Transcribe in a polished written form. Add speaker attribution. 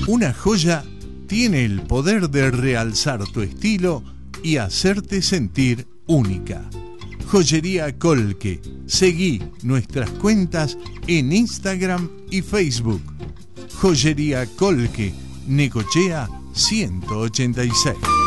Speaker 1: Una joya tiene el poder de realzar tu estilo y hacerte sentir única. Joyería Colque. Seguí nuestras cuentas en Instagram y Facebook. Joyería Colque, Necochea 186.